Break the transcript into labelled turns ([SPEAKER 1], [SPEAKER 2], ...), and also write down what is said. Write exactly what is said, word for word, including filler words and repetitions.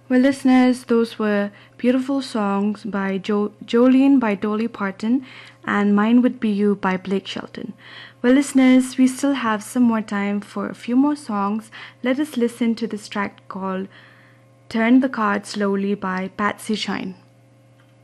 [SPEAKER 1] Well, listeners, those were beautiful songs by jo- Jolene by Dolly Parton and Mine Would Be You by Blake Shelton. Well, listeners, we still have some more time for a few more songs. Let us listen to this track called Turn the Card Slowly by Patsy Shine.